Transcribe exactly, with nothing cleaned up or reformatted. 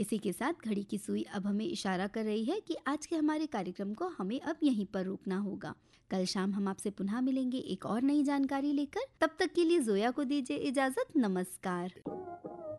इसी के साथ घड़ी की सुई अब हमें इशारा कर रही है कि आज के हमारे कार्यक्रम को हमें अब यहीं पर रोकना होगा। कल शाम हम आपसे पुनः मिलेंगे एक और नई जानकारी लेकर। तब तक के लिए जोया को दीजिए इजाजत। नमस्कार।